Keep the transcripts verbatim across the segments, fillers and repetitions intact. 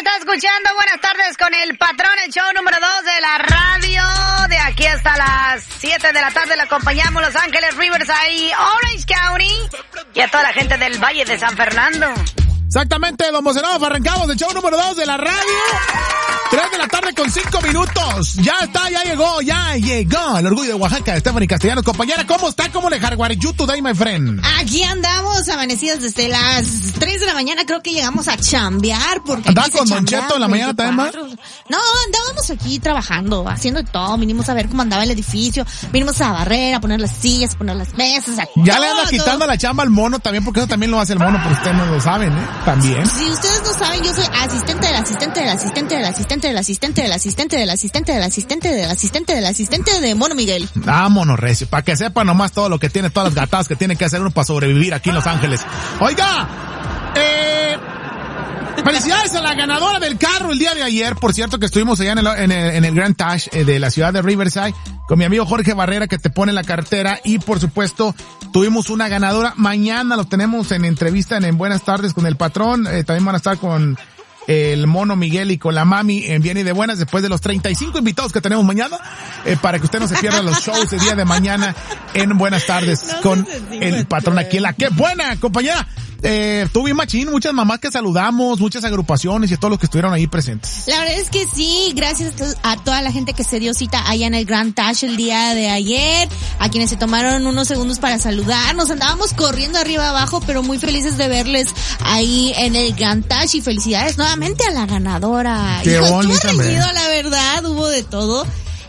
está escuchando Buenas Tardes con el Patrón, el show número dos de la radio. De aquí hasta las siete de la tarde le acompañamos Los Ángeles, Riverside, Orange County y a toda la gente del Valle de San Fernando. Exactamente, los emocionados arrancamos el show número dos de la radio. tres de la tarde con cinco minutos. Ya está, ya llegó, ya llegó el orgullo de Oaxaca, Stephanie Castellanos. Compañera, ¿cómo está? ¿Cómo le hardware you today, my friend? Aquí andamos amanecidos desde las tres de la mañana. Creo que llegamos a chambear. ¿Andaba con Don Cheto en la mañana también, más? No, andábamos aquí trabajando, haciendo todo. Vinimos a ver cómo andaba el edificio. Vinimos a barrer, a poner las sillas, a poner las mesas. A ya todo, le anda quitando todo. la chamba al mono también, porque eso también lo hace el mono, pero ustedes no lo saben, ¿eh? También. Si ustedes no saben, yo soy asistente del asistente del asistente del asistente del asistente del asistente del asistente del asistente del asistente del asistente de Mono Miguel. Vámonos, recio, para que sepan nomás todo lo que tiene, todas las gatadas que tiene que hacer uno para sobrevivir aquí en Los Ángeles. Oiga, eh... felicidades a la ganadora del carro el día de ayer. Por cierto que estuvimos allá en el, en el, en el Grand Tash eh, de la ciudad de Riverside con mi amigo Jorge Barrera, que te pone la cartera, y por supuesto tuvimos una ganadora. Mañana los tenemos en entrevista en, en Buenas Tardes con el Patrón. Eh, también van a estar con el Mono Miguel y con la Mami en Bien y de Buenas, después de los treinta y cinco invitados que tenemos mañana, eh, para que usted no se pierda los shows el día de mañana en Buenas Tardes no con el Patrón aquí en la ¡Qué buena, compañera! Eh, tú bien machín, muchas mamás que saludamos, muchas agrupaciones y a todos los que estuvieron ahí presentes. La verdad es que sí, gracias a toda la gente que se dio cita allá en el Grand Tash el día de ayer, a quienes se tomaron unos segundos para saludarnos. Andábamos corriendo arriba abajo, pero muy felices de verles ahí en el Grand Tash, y felicidades nuevamente a la ganadora. Qué Hijo, bonito, estuvo reñido, la verdad, hubo de todo.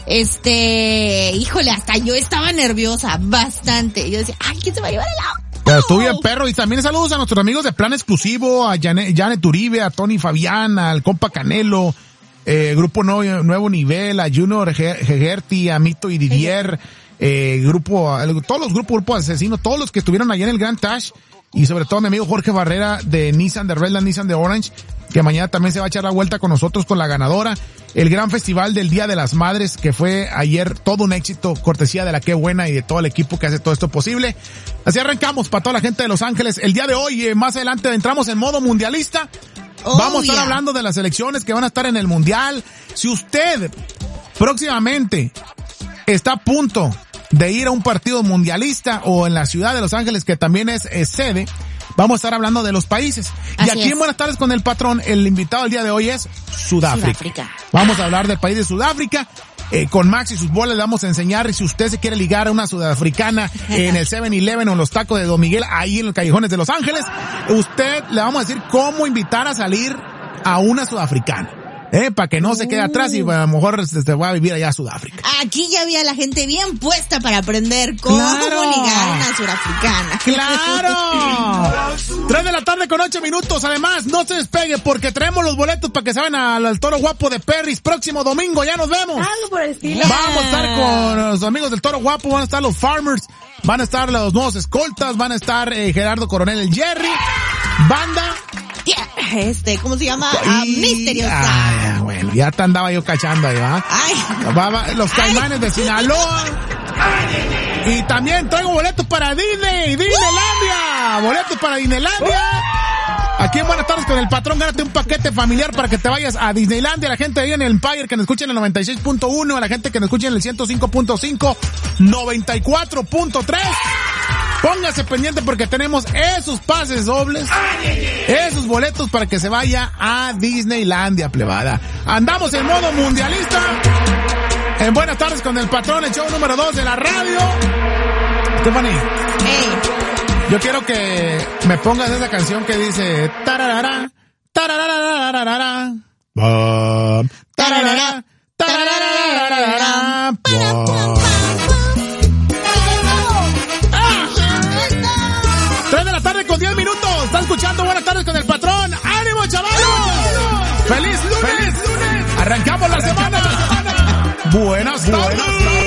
Este, híjole, hasta yo estaba nerviosa, bastante. Yo decía, ay, ¿quién se va a llevar el auto? Pero estuvo bien, perro. Y también saludos a nuestros amigos de Plan Exclusivo, a Janet, Janet Uribe, a Tony Fabián, al compa Canelo, eh, Grupo Nuevo, Nuevo Nivel, a Junior Hegerty, a Mito y Didier, eh, grupo, todos los grupos, grupos asesinos, todos los que estuvieron allá en el Grand Tash, y sobre todo a mi amigo Jorge Barrera de Nissan, de Redland Nissan de Orange, que mañana también se va a echar la vuelta con nosotros con la ganadora. El gran festival del Día de las Madres, que fue ayer todo un éxito, cortesía de la Qué Buena y de todo el equipo que hace todo esto posible. Así arrancamos para toda la gente de Los Ángeles. El día de hoy, eh, más adelante, entramos en modo mundialista. Oh, Vamos a estar yeah. hablando de las elecciones que van a estar en el Mundial. Si usted próximamente está a punto de ir a un partido mundialista o en la ciudad de Los Ángeles, que también es, es sede, vamos a estar hablando de los países. Así y aquí es. En Buenas Tardes con el Patrón, el invitado del día de hoy es Sudáfrica. Sudáfrica. Vamos a hablar del país de Sudáfrica. Eh, con Max y sus bolas le vamos a enseñar, y si usted se quiere ligar a una sudafricana en el seven eleven o en los tacos de Don Miguel, ahí en los callejones de Los Ángeles, usted le vamos a decir cómo invitar a salir a una sudafricana. Eh, para que no se quede atrás y a lo mejor se, se va a vivir allá a Sudáfrica. Aquí ya había la gente bien puesta para aprender cómo ¡Claro! ligar a una surafricana. ¡Claro! Tres de la tarde con ocho minutos. Además, no se despegue porque traemos los boletos para que se vayan al, al Toro Guapo de Perris próximo domingo. Ya nos vemos. Algo por el estilo. Vamos a estar con los amigos del Toro Guapo, van a estar los Farmers, van a estar los nuevos escoltas, van a estar eh, Gerardo Coronel, el Jerry, banda... Este, ¿cómo se llama? Ah, misteriosa. Ah, bueno, ya te andaba yo cachando ahí, ¿va? Ay. Va, va, los Caimanes Ay. de Sinaloa. Y también traigo boletos para Disney, Disneylandia. Uh. Boletos para Disneylandia. Uh. Aquí en Buenas Tardes con el Patrón, gánate un paquete familiar para que te vayas a Disneylandia. La gente ahí en el Empire que nos escucha en el noventa y seis punto uno, a la gente que nos escucha en el ciento cinco punto cinco, noventa y cuatro punto tres. Póngase pendiente porque tenemos esos pases dobles, esos boletos para que se vaya a Disneylandia, plebada. Andamos en modo mundialista. En Buenas Tardes con el Patrón, el show número dos de la radio. Stephanie, hey. Yo quiero que me pongas esa canción que dice tararara, tararara, bum, tararara, tararara, bum. tres de la tarde con diez minutos. Está escuchando Buenas Tardes con el Patrón. ¡Ánimo, chavales! ¡Feliz lunes! ¡Feliz lunes! Arrancamos la semana. Buenas tardes.